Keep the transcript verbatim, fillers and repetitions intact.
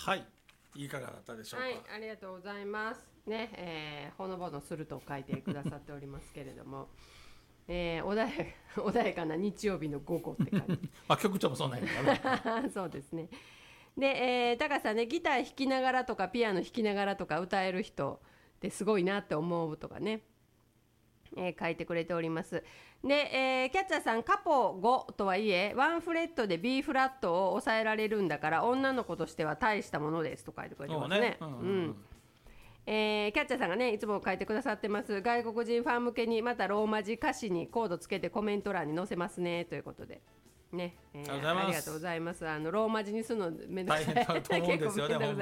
はい、いかがだったでしょうか。 はい、ありがとうございますね、えー、ほのぼのすると書いてくださっておりますけれどもえー、穏や穏やかな日曜日の午後って感じあ、局長もそんなんやからねそうですね。で、えー、高さんね、ギター弾きながらとかピアノ弾きながらとか歌える人ってすごいなって思うとかね、えー、書いてくれております。で、えー、キャッチャーさん、カポごとはいえワンフレットで B フラットを抑えられるんだから女の子としては大したものですと書いてくれてますね。 そうね、うんうんうんうんえー、キャッチャーさんがねいつも書いてくださってます。外国人ファン向けにまたローマ字歌詞にコードつけてコメント欄に載せますねということでね、えー、ありがとうございます。あのローマ字にするのめんどくさい大変だと思うんですよね結構めんどくさい